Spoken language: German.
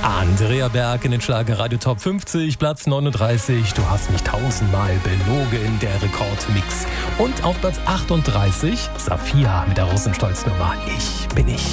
Andrea Berg in den Schlagerradio Top 50, Platz 39. Du hast mich 1000-mal belogen, der Rekordmix. Und auf Platz 38 Safia mit der Russenstolznummer Ich bin ich.